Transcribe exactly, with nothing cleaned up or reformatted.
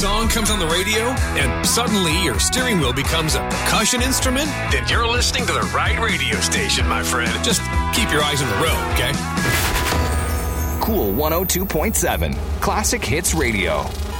song comes on the radio and suddenly your steering wheel becomes a percussion instrument? Then you're listening to the right radio station, my friend. Just keep your eyes on the road, okay? Cool one oh two point seven. Classic Hits Radio.